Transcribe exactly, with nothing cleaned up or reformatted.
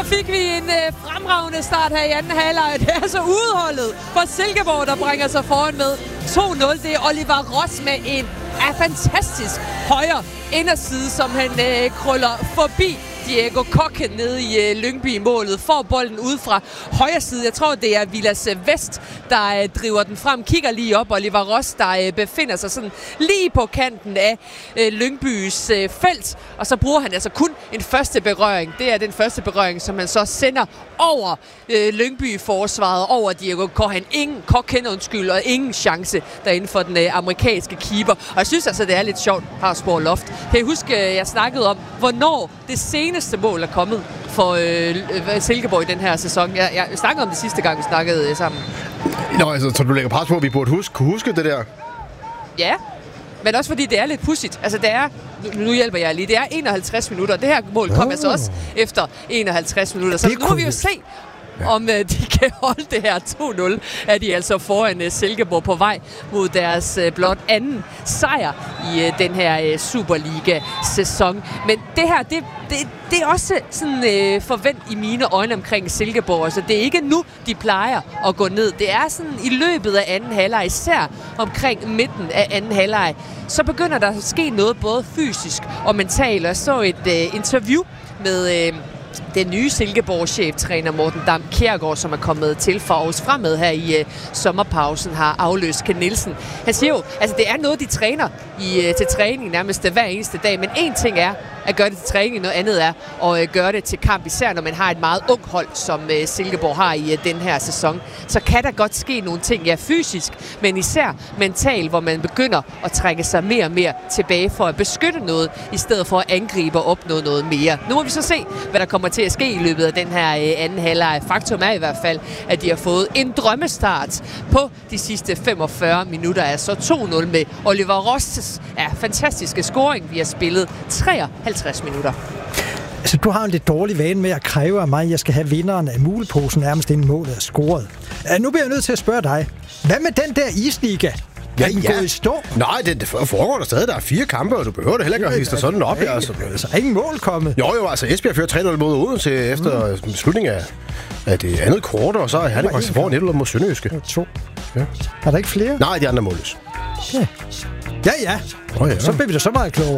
fik vi en øh, fremragende start her i anden halvleg. Det er så udholdet for Silkeborg, der bringer sig foran med to nul. Det er Oliver Ross med en af fantastisk højre inderside, som han øh, krøller forbi Diego Kokke nede i øh, Lyngby-målet. Får bolden ud fra højre side. Jeg tror, det er Vilas Vest, der øh, driver den frem. Kigger lige op. Oliver Ross, der øh, befinder sig sådan lige på kanten af øh, Lyngbys øh, felt. Og så bruger han altså kun en første berøring. Det er den første berøring, som han så sender over øh, Lyngby-forsvaret, over Diego Kokke. Ingen Kokke, undskyld, og ingen chance derinde for den øh, amerikanske keeper. Og jeg synes altså, det er lidt sjovt, Harsborg Loft. Kan I huske, jeg snakkede om, hvornår det seneste mål er kommet for øh, Silkeborg i den her sæson? Jeg, jeg snakkede om det sidste gang, vi snakkede sammen. Nå, altså, så du lægger pres på, at vi burde huske, kunne huske det der? Ja, men også fordi det er lidt pudsigt. Altså, det er, nu, nu hjælper jeg lige, det er enoghalvtreds minutter. Det her mål kom oh. altså også efter enoghalvtreds minutter. Så nu må vi jo se, ja. om uh, de kan holde det her to nul, er de altså foran uh, Silkeborg på vej mod deres uh, blot anden sejr i uh, den her uh, Superliga-sæson. Men det her, det, det, det er også sådan uh, forvent i mine øjne omkring Silkeborg. Altså, det er ikke nu, de plejer at gå ned. Det er sådan i løbet af anden halvleg, især omkring midten af anden halvleg, så begynder der at ske noget både fysisk og mentalt. Jeg så et uh, interview med Uh, den nye Silkeborg-cheftræner Morten Dam Kjærgaard, som er kommet til for os fremad her i øh, sommerpausen, har afløst Ken Nielsen. Han siger jo, altså det er noget, de træner i, øh, til træning nærmest hver eneste dag, men én ting er at gøre det til træning, noget andet er at øh, gøre det til kamp, især når man har et meget ung hold, som øh, Silkeborg har i øh, den her sæson. Så kan der godt ske nogle ting, ja fysisk, men især mentalt, hvor man begynder at trække sig mere og mere tilbage for at beskytte noget, i stedet for at angribe og opnå noget mere. Nu må vi så se, hvad der kommer til at ske i løbet af den her øh, anden halvleg. Faktum er i hvert fald, at de har fået en drømmestart på de sidste femogfyrre minutter. Altså to nul med Oliver Ross' ja, fantastiske scoring. Vi har spillet treoghalvtreds minutter. Altså, du har en lidt dårlig vane med at kræve af mig, at jeg skal have vinderen af muleposen nærmest inden målet er scoret. Uh, nu bliver jeg nødt til at spørge dig. Hvad med den der isliga? Ja, den ja. gået i stå? Nej, det, det foregår der stadig. Der er fire kampe, og du behøver det heller ikke at hisse sådan op. Ikke, altså. altså, er ingen mål kommet? Jo, jo, altså Esbjerg fører tre nul mod Odense efter mm. slutningen af, af det andet kvart, og så er Herning faktisk foran et nul mod Sønderjyske. To. Ja. Er der ikke flere? Nej, de andre målløs. Ja, ja. ja. Oh, ja. Så bliver vi da så meget klogere.